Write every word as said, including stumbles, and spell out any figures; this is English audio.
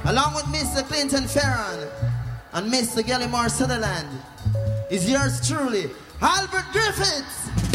along with Mister Clinton Farron and Mister Gallimore Sutherland, is yours truly, Albert Griffiths.